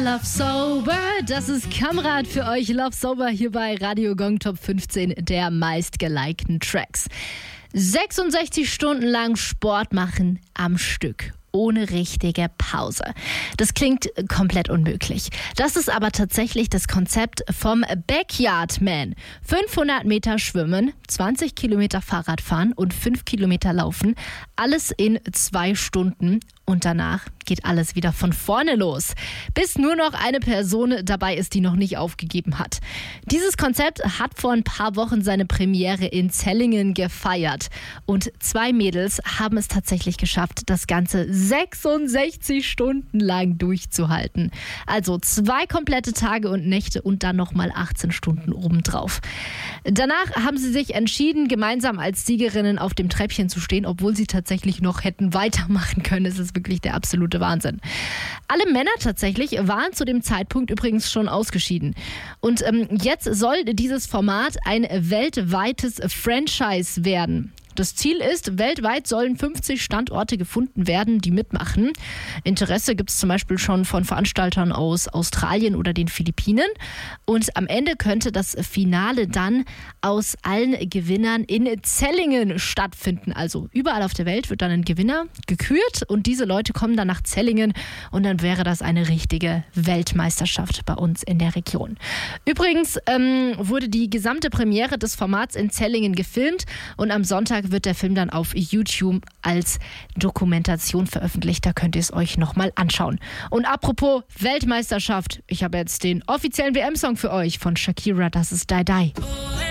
Love Sober. Das ist Kamrat für euch. Love Sober hier bei Radio Gong Top 15 der meistgelikten Tracks. 66 Stunden lang Sport machen am Stück. Ohne richtige Pause. Das klingt komplett unmöglich. Das ist aber tatsächlich das Konzept vom Backyard Man. 500 Meter schwimmen, 20 Kilometer Fahrrad fahren und 5 Kilometer laufen. Alles in 2 Stunden. Und danach geht alles wieder von vorne los, bis nur noch eine Person dabei ist, die noch nicht aufgegeben hat. Dieses Konzept hat vor ein paar Wochen seine Premiere in Zellingen gefeiert. Und 2 Mädels haben es tatsächlich geschafft, das Ganze 66 Stunden lang durchzuhalten. Also 2 komplette Tage und Nächte und dann nochmal 18 Stunden obendrauf. Danach haben sie sich entschieden, gemeinsam als Siegerinnen auf dem Treppchen zu stehen, obwohl sie tatsächlich noch hätten weitermachen können. Es ist wirklich der absolute Wahnsinn. Alle Männer tatsächlich waren zu dem Zeitpunkt übrigens schon ausgeschieden. Und jetzt soll dieses Format ein weltweites Franchise werden. Das Ziel ist, weltweit sollen 50 Standorte gefunden werden, die mitmachen. Interesse gibt es zum Beispiel schon von Veranstaltern aus Australien oder den Philippinen. Und am Ende könnte das Finale dann aus allen Gewinnern in Zellingen stattfinden. Also überall auf der Welt wird dann ein Gewinner gekürt und diese Leute kommen dann nach Zellingen und dann wäre das eine richtige Weltmeisterschaft bei uns in der Region. Übrigens wurde die gesamte Premiere des Formats in Zellingen gefilmt und am Sonntag wird der Film dann auf YouTube als Dokumentation veröffentlicht. Da könnt ihr es euch nochmal anschauen. Und apropos Weltmeisterschaft, ich habe jetzt den offiziellen WM-Song für euch von Shakira, das ist Die Die.